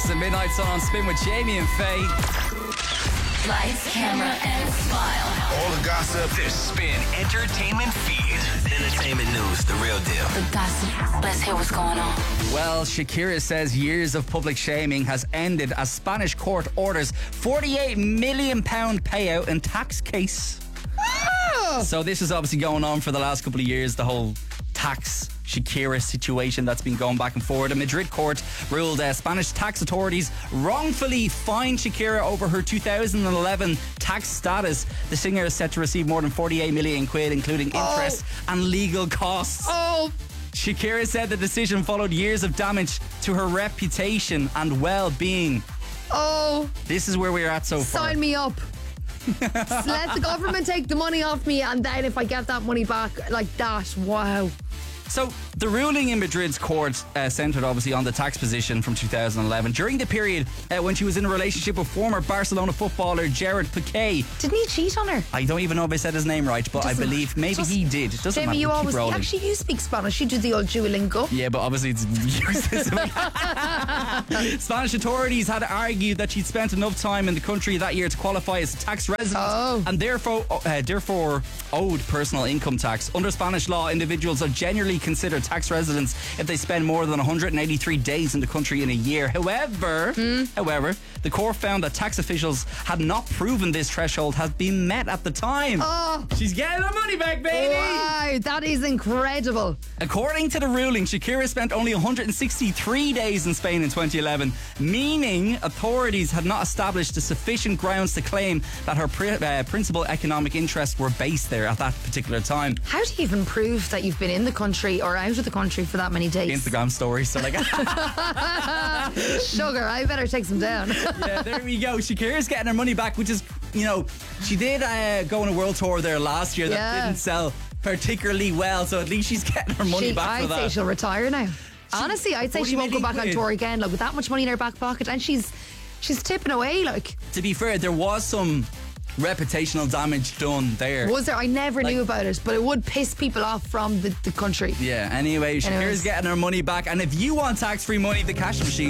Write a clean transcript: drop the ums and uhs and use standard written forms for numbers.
Paris and Midnight Sun on Spin with Jamie and Faye. Lights, camera, and smile. All the gossip. The Spin Entertainment Feed. Entertainment news, the real deal. The gossip. Let's hear what's going on. Well, Shakira says years of public shaming has ended as Spanish court orders £48 million payout in tax case. So this is obviously going on for the last couple of years, the whole tax Shakira situation that's been going back and forward. A Madrid court ruled Spanish tax authorities wrongfully fined Shakira over her 2011 tax status. The singer is set to receive more than 48 million quid, including interest and legal costs. Shakira said the decision followed years of damage to her reputation and well-being. This is where we're at so far. Sign me up. Let the government take the money off me, and then if I get that money back like that, wow. So the ruling in Madrid's court centred obviously on the tax position from 2011 during the period when she was in a relationship with former Barcelona footballer Gerard Piqué. Didn't he cheat on her? I don't even know if I said his name right, but I believe maybe he did. It doesn't Jamie, matter. you Keep always rolling. actually you speak Spanish. You do the old Duolingo. Yeah, but obviously it's useless. Spanish authorities had argued that she'd spent enough time in the country that year to qualify as a tax resident and therefore owed personal income tax. Under Spanish law, individuals are generally considered tax residents if they spend more than 183 days in the country in a year. However, the court found that tax officials had not proven this threshold had been met at the time. She's getting her money back, baby! Wow, that is incredible. According to the ruling, Shakira spent only 163 days in Spain in 2011, meaning authorities had not established the sufficient grounds to claim that her principal economic interests were based there at that particular time. How do you even prove that you've been in the country or out of the country for that many days? Instagram stories, so like... Sugar, I better take some down. Yeah, there we go. Shakira's getting her money back, which is, you know, she did go on a world tour there last year that didn't sell particularly well, so at least she's getting her money back for that. I'd say she'll retire now. Honestly, I'd say she won't go back on tour again. Like, with that much money in her back pocket, and she's tipping away. Like, to be fair, there was some reputational damage done there. Was there? I never knew about it, but it would piss people off from the country. Yeah, anyway, Shakira's getting her money back, and if you want tax-free money, the cash machine